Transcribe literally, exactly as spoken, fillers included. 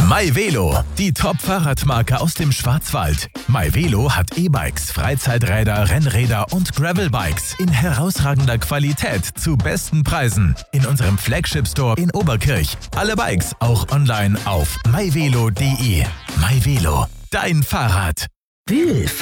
MyVelo, die Top-Fahrradmarke aus dem Schwarzwald. MyVelo hat E-Bikes, Freizeiträder, Rennräder und Gravelbikes in herausragender Qualität zu besten Preisen. In unserem Flagship-Store in Oberkirch. Alle Bikes auch online auf myvelo punkt de. MyVelo, dein Fahrrad.